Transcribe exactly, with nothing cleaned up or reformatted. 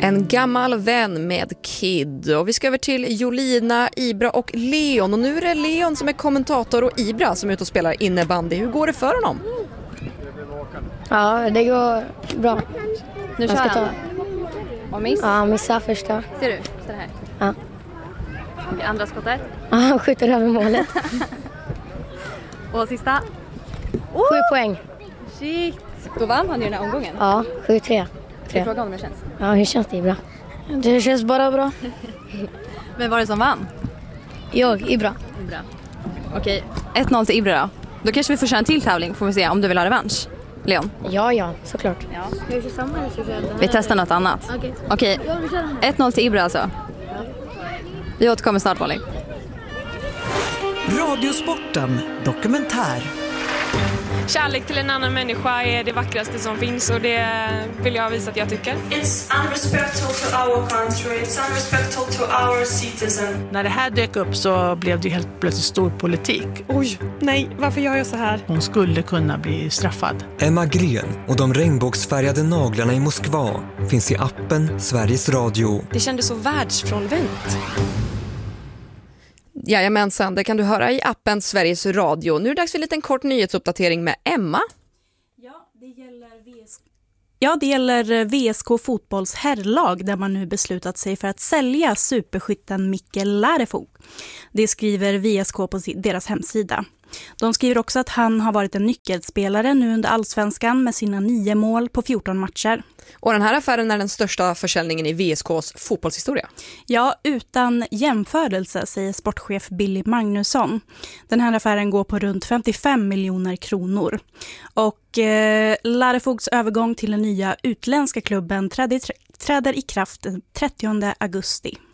En gammal vän med Kid. Och vi ska över till Jolina, Ibra och Leon. Och nu är det Leon som är kommentator och Ibra som är ute och spelar innebandy. Hur går det för honom? Ja, det går bra. Nu kör han. Ta... Och miss? Ja, missar första. Ser du? Står det här? Ja. Okej, andra skottet? Ja, han skjuter över målet. Och sista? Oh! Sju poäng. Shit! Då vann han ju den här omgången. Ja, sju tre. Jag frågar om det känns. Ja, hur känns det, Ibra? Det känns bara bra. Men var det som vann? Jag, Ibra. Ibra. Okej, ett noll till Ibra då. Då kanske vi får köra en till tävling, får vi se om du vill ha revansch. Leon? Ja, ja, såklart. Ja. Ska vi köra samma eller ska vi köra den här? Vi testar något annat. Okej. Okej, ett noll till Ibra alltså. Ja. Vi återkommer snart, Molly. Radiosporten dokumentär. Kärlek till en annan människa är det vackraste som finns och det vill jag visa att jag tycker. It's unrespectful to our country, it's unrespectful to our citizen. När det här dök upp så blev det helt plötsligt stor politik. Oj, nej, varför gör jag så här? Hon skulle kunna bli straffad. Emma Gren och de regnbågsfärgade naglarna i Moskva finns i appen Sveriges Radio. Det kändes så världsfrånvänt. Jajamensan, det kan du höra i appen Sveriges Radio. Nu är det dags för en liten kort nyhetsuppdatering med Emma. Ja, det gäller V S K. Ja, det gäller V S K fotbolls herrlag där man nu beslutat sig för att sälja superskytten Mikkel Larefog. Det skriver V S K på deras hemsida. De skriver också att han har varit en nyckelspelare nu under allsvenskan med sina nio mål på fjorton matcher. Och den här affären är den största försäljningen i V S K:s fotbollshistoria. Ja, utan jämförelse, säger sportchef Billy Magnusson. Den här affären går på runt femtiofem miljoner kronor. Och eh, Larefogs övergång till den nya utländska klubben träder, träder i kraft den trettionde augusti.